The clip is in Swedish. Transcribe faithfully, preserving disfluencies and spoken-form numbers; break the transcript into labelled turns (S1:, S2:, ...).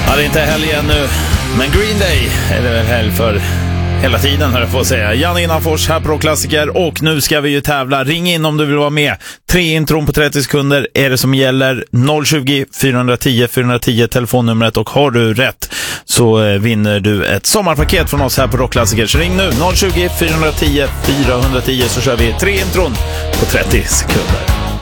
S1: Ja, det är inte helg ännu, men Green Day är det väl helg för hela tiden, hör jag på att säga. Janne Innanfors här på Rockklassiker, och nu ska vi ju tävla. Ring in om du vill vara med. Tre intron på trettio sekunder är det som gäller. noll tjugo, fyra tio, fyra tio telefonnumret, och har du rätt så vinner du ett sommarpaket från oss här på Rockklassiker. Så ring nu, noll tjugo, fyra tio, fyra tio, så kör vi tre intron på trettio sekunder.